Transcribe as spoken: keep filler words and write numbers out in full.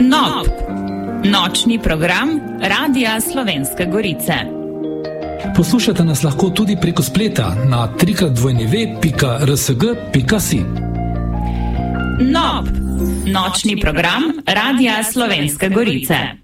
Nob, nočni program Radia Slovenske Gorice. Poslušate nas lahko tudi preko spleta na w w w pika r s g pika s i. Nob, nočni program Radia Slovenske Gorice.